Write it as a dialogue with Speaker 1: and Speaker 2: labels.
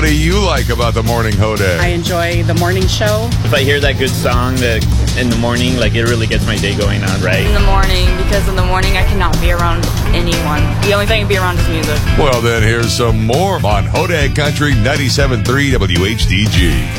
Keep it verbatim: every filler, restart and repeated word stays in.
Speaker 1: do you like about the morning Hodag?
Speaker 2: I enjoy the morning show.
Speaker 3: If I hear that good song that in the morning, like, it really gets my day going on, right?
Speaker 4: In the morning, because in the morning I cannot be around anyone. The only thing I can be around is music.
Speaker 1: Well, then here's some more on Hodag Country ninety-seven point three W H D G.